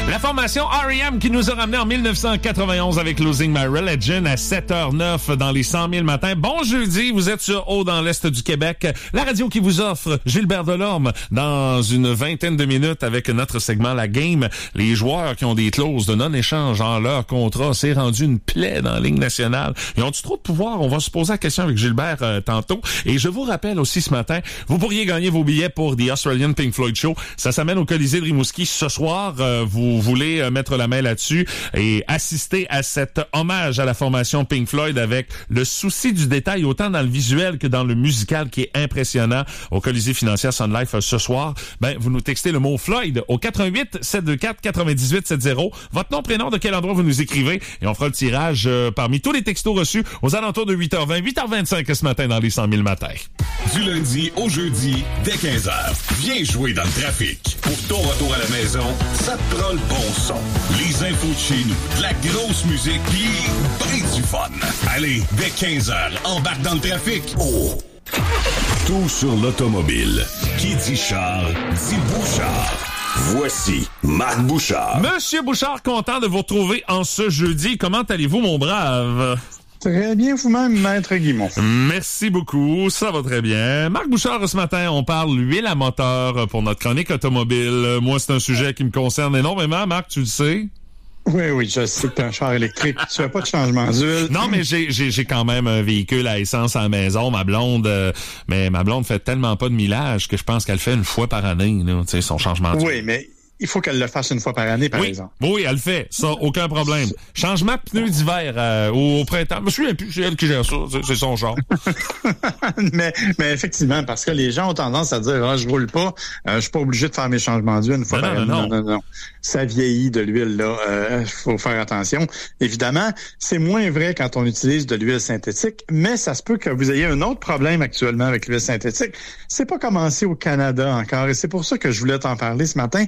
La formation R.E.M. qui nous a ramené en 1991 avec Losing My Religion à 7h09 dans les 100 000 matins. Bon jeudi, vous êtes sur Haut dans l'Est du Québec. La radio qui vous offre Gilbert Delorme dans une vingtaine de minutes avec notre segment La Game. Les joueurs qui ont des clauses de non-échange en leur contrat, c'est rendu une plaie dans la Ligue nationale. Ils ont-tu trop de pouvoir? On va se poser la question avec Gilbert tantôt. Et je vous rappelle aussi ce matin, vous pourriez gagner vos billets pour The Australian Pink Floyd Show. Ça s'amène au Colisée de Rimouski ce soir. Vous voulez mettre la main là-dessus et assister à cet hommage à la formation Pink Floyd avec le souci du détail autant dans le visuel que dans le musical qui est impressionnant au Colisée financière Sun Life ce soir. Ben, vous nous textez le mot Floyd au 88 724 98 70. Votre nom, prénom, de quel endroit vous nous écrivez et on fera le tirage parmi tous les textos reçus aux alentours de 8h20, 8h25 ce matin dans les 100 000 matins. Du lundi au jeudi, dès 15h. Viens jouer dans le trafic. Pour ton retour à la maison, ça te prend le bon son. Les infos de chez nous, de la grosse musique pis ben du fun. Allez, dès 15h, embarque dans le trafic. Oh! Tout sur l'automobile. Qui dit char, dit Bouchard. Voici Marc Bouchard. Monsieur Bouchard, content de vous retrouver en ce jeudi. Comment allez-vous, mon brave? Très bien vous-même, Maître Guimond. Merci beaucoup, ça va très bien. Marc Bouchard, ce matin, on parle l'huile à moteur pour notre chronique automobile. Moi, c'est un sujet qui me concerne énormément, Marc, tu le sais? Oui, je sais que t'as un char électrique. Tu fais pas de changement d'huile. Non, mais j'ai quand même un véhicule à essence à la maison. Ma blonde fait tellement pas de millage que je pense qu'elle fait une fois par année, là, tu sais, son changement d'huile. Oui, mais il faut qu'elle le fasse une fois par année, par exemple. Oui, elle le fait. Ça, aucun problème. Changement de pneus d'hiver au printemps. Je me souviens plus, c'est elle qui gère ça. C'est son genre. mais effectivement, parce que les gens ont tendance à dire, je roule pas, je suis pas obligé de faire mes changements d'huile une fois par année. Non. Ça vieillit de l'huile, là. Faut faire attention. Évidemment, c'est moins vrai quand on utilise de l'huile synthétique, mais ça se peut que vous ayez un autre problème actuellement avec l'huile synthétique. C'est pas commencé au Canada encore, et c'est pour ça que je voulais t'en parler ce matin.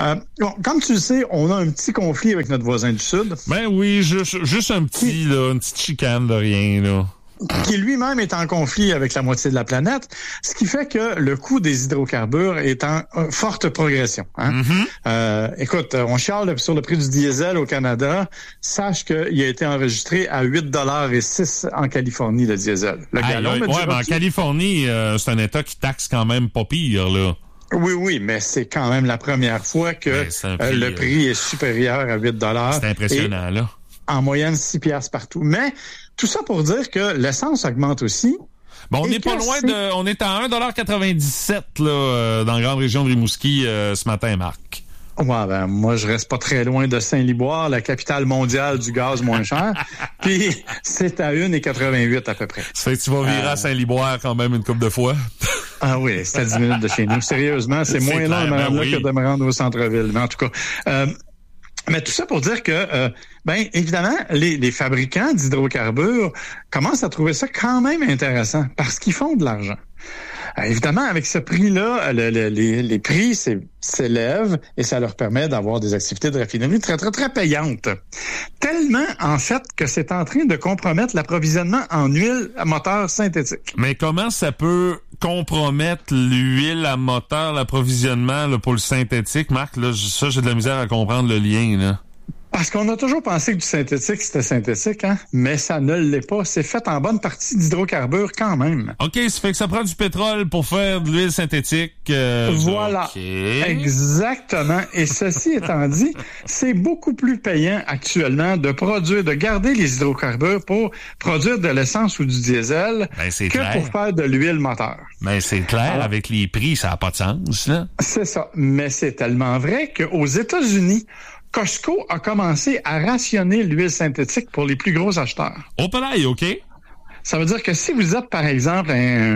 Comme tu le sais, on a un petit conflit avec notre voisin du Sud. Ben oui, juste un petit, là, une petite chicane de rien, là. Qui lui-même est en conflit avec la moitié de la planète, ce qui fait que le coût des hydrocarbures est en forte progression. Hein? Mm-hmm. Écoute, on chiale sur le prix du diesel au Canada. Sache qu'il a été enregistré à 8,06 $ en Californie, le diesel. Le gallon, mais en Californie, c'est un État qui taxe quand même pas pire, là. Oui, mais c'est quand même la première fois que le prix est supérieur à 8 $. C'est impressionnant, là. En moyenne, 6 piastres partout. Mais tout ça pour dire que l'essence augmente aussi. Bon, on n'est pas loin on est à 1,97 $ là, dans la grande région de Rimouski ce matin, Marc. Ouais, ben, moi, je reste pas très loin de Saint-Liboire, la capitale mondiale du gaz moins cher. Puis, c'est à 1,88 à peu près. Ça fait que tu vas virer à Saint-Liboire quand même une couple de fois. Ah oui, c'est à 10 minutes de chez nous. Sérieusement, c'est moins long de me rendre là que de me rendre au centre-ville. Mais en tout cas, mais tout ça pour dire que, évidemment, les fabricants d'hydrocarbures commencent à trouver ça quand même intéressant parce qu'ils font de l'argent. Évidemment, avec ce prix-là, les prix s'élèvent et ça leur permet d'avoir des activités de raffinerie très, très, très payantes. Tellement, en fait, que c'est en train de compromettre l'approvisionnement en huile à moteur synthétique. Mais comment ça peut compromettre l'huile à moteur, l'approvisionnement là, pour le synthétique, Marc? Là, ça, j'ai de la misère à comprendre le lien, là. Parce qu'on a toujours pensé que du synthétique, c'était synthétique, hein? Mais ça ne l'est pas. C'est fait en bonne partie d'hydrocarbures quand même. OK, ça fait que ça prend du pétrole pour faire de l'huile synthétique. Voilà. Okay. Exactement. Et ceci étant dit, c'est beaucoup plus payant actuellement de garder les hydrocarbures pour produire de l'essence ou du diesel pour faire de l'huile moteur. Ben, c'est clair. Alors, avec les prix, ça n'a pas de sens, là. C'est ça. Mais c'est tellement vrai qu'aux États-Unis, Costco a commencé à rationner l'huile synthétique pour les plus gros acheteurs. Au palais, OK. Ça veut dire que si vous êtes, par exemple,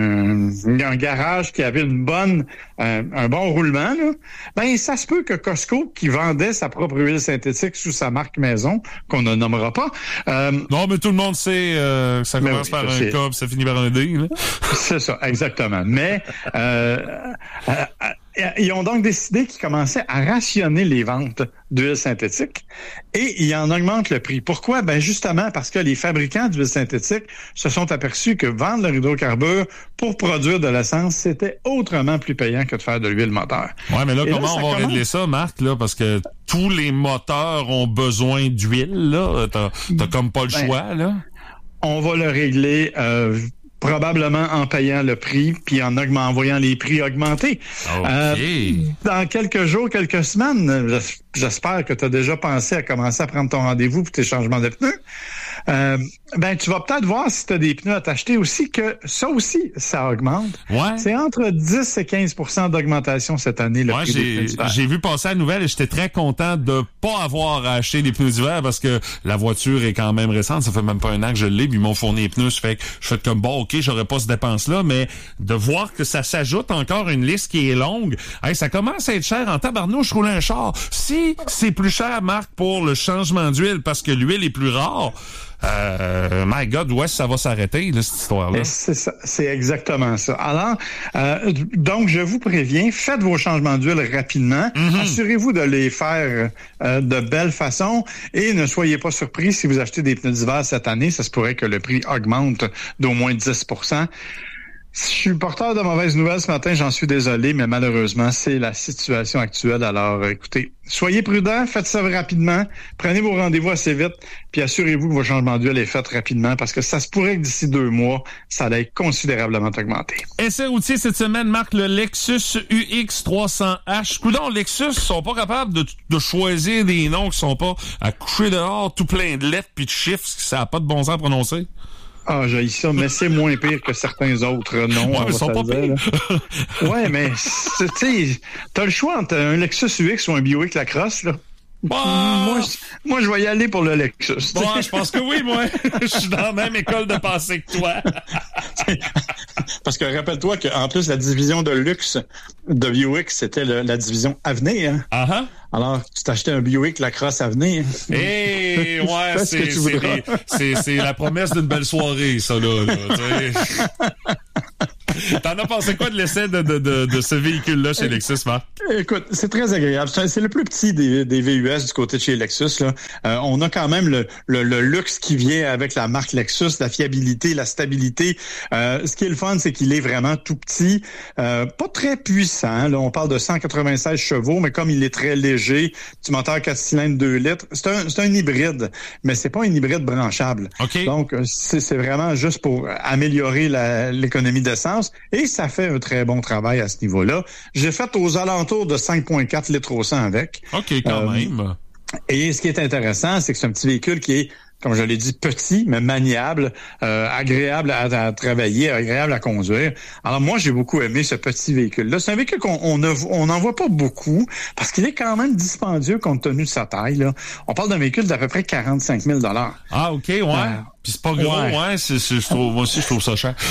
un garage qui avait un bon roulement, là, ça se peut que Costco, qui vendait sa propre huile synthétique sous sa marque maison, qu'on ne nommera pas... non, mais tout le monde sait que ça commence par un K puis ça finit par un D. Là. C'est ça, exactement. Mais... ils ont donc décidé qu'ils commençaient à rationner les ventes d'huile synthétique et ils en augmentent le prix. Pourquoi? Ben justement parce que les fabricants d'huile synthétique se sont aperçus que vendre leur hydrocarbure pour produire de l'essence, c'était autrement plus payant que de faire de l'huile moteur. Ouais, mais là, comment on va régler ça, Marc, là? Parce que tous les moteurs ont besoin d'huile, là? T'as comme pas le choix, là? On va le régler probablement en payant le prix puis en envoyant les prix augmenter. Okay. Dans quelques jours, quelques semaines, j'espère que tu as déjà pensé à commencer à prendre ton rendez-vous pour tes changements de pneus. Tu vas peut-être voir si tu as des pneus à t'acheter aussi, que ça aussi, ça augmente. Ouais. C'est entre 10 et 15% d'augmentation cette année, le prix des pneus d'hiver. J'ai vu passer la nouvelle et j'étais très content de pas avoir à acheter des pneus d'hiver parce que la voiture est quand même récente. Ça fait même pas un an que je l'ai, puis ils m'ont fourni les pneus. Ça fait que je fais comme, bon, OK, j'aurais pas cette dépense-là, mais de voir que ça s'ajoute encore une liste qui est longue, hey, ça commence à être cher en tabarnouche rouler un char. Si c'est plus cher, Marc, pour le changement d'huile parce que l'huile est plus rare, my God, où est-ce que ça va s'arrêter, là, cette histoire-là? C'est ça, c'est exactement ça. Alors, donc, je vous préviens, faites vos changements d'huile rapidement. Assurez-vous de les faire de belle façon et ne soyez pas surpris si vous achetez des pneus d'hiver cette année. Ça se pourrait que le prix augmente d'au moins 10%. Je suis porteur de mauvaises nouvelles ce matin, j'en suis désolé, mais malheureusement, c'est la situation actuelle. Alors, écoutez, soyez prudents, faites ça rapidement, prenez vos rendez-vous assez vite, puis assurez-vous que vos changements d'huile est fait rapidement, parce que ça se pourrait que d'ici 2 mois, ça allait considérablement augmenter. Essai routier cette semaine marque le Lexus UX 300H. Coudon, Lexus sont pas capables de choisir des noms qui sont pas à coucher dehors, tout plein de lettres puis de chiffres, ça n'a pas de bon sens à prononcer. Ah, j'ai ça, mais c'est moins pire que certains autres noms. Ouais, ils sont pas pires. Ouais, mais tu sais, t'as le choix entre un Lexus UX ou un Buick Lacrosse, là. Moi, je vais y aller pour le Lexus. Bon, je pense que oui, moi. Je suis dans la même école de pensée que toi. Parce que rappelle-toi qu'en plus, la division de luxe de Buick, c'était la division Avenir. Hein? Uh-huh. Alors, tu t'achetais un Buick Lacrosse Avenir. Eh, ouais, c'est la promesse d'une belle soirée, ça, là T'en as pensé quoi de l'essai de ce véhicule-là chez Lexus, Marc? Écoute, c'est très agréable. C'est le plus petit des VUS du côté de chez Lexus, là. On a quand même le luxe qui vient avec la marque Lexus, la fiabilité, la stabilité. Ce qui est le fun, c'est qu'il est vraiment tout petit, pas très puissant. Là, on parle de 196 chevaux, mais comme il est très léger, petit moteur 4 cylindres 2 litres, c'est un hybride, mais c'est pas un hybride branchable. Okay. Donc, c'est vraiment juste pour améliorer l'économie d'essence. Et ça fait un très bon travail à ce niveau-là. J'ai fait aux alentours de 5,4 litres au 100 avec. OK, quand même. Et ce qui est intéressant, c'est que c'est un petit véhicule qui est, comme je l'ai dit, petit, mais maniable, agréable à travailler, agréable à conduire. Alors moi, j'ai beaucoup aimé ce petit véhicule-là. C'est un véhicule qu'on n'en voit pas beaucoup, parce qu'il est quand même dispendieux compte tenu de sa taille, là. On parle d'un véhicule d'à peu près 45 000 $. Ah, OK, ouais. Puis c'est pas gros, ouais. Moi aussi, je trouve ça cher.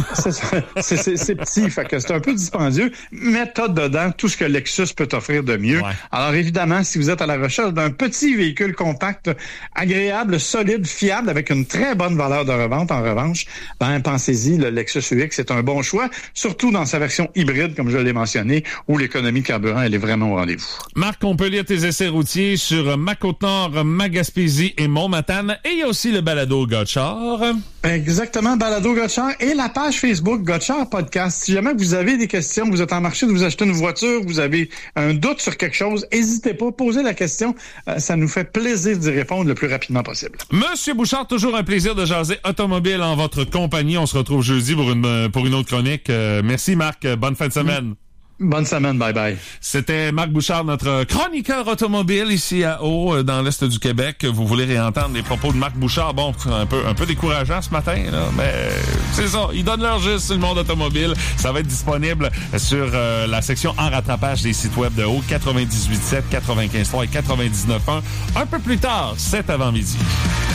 c'est petit, fait que c'est un peu dispendieux, mais t'as dedans tout ce que Lexus peut t'offrir de mieux. Ouais. Alors évidemment, si vous êtes à la recherche d'un petit véhicule compact, agréable, solide, fiable, avec une très bonne valeur de revente, en revanche, pensez-y, le Lexus UX c'est un bon choix, surtout dans sa version hybride, comme je l'ai mentionné, où l'économie de carburant, elle est vraiment au rendez-vous. Marc, on peut lire tes essais routiers sur Ma-Côte-Nord, Ma-Gaspésie et Mont-Matane, et il y a aussi le balado Gotchar. Exactement, balado Gotchar et la page Facebook Gotchar Podcast. Si jamais vous avez des questions, vous êtes en marché de vous acheter une voiture, vous avez un doute sur quelque chose, n'hésitez pas, posez la question. Ça nous fait plaisir d'y répondre le plus rapidement possible. Monsieur Bouchard, toujours un plaisir de jaser automobile en votre compagnie. On se retrouve jeudi pour une autre chronique. Merci Marc, bonne fin de semaine. Bonne semaine, bye bye. C'était Marc Bouchard, notre chroniqueur automobile ici à Haut, dans l'Est du Québec. Vous voulez réentendre les propos de Marc Bouchard. Bon, un peu décourageant ce matin, là, mais c'est ça. Il donne leur juste sur le monde automobile. Ça va être disponible sur la section en rattrapage des sites web de Haut, 98.7, 95.3 et 99.1. Un peu plus tard, cet avant-midi.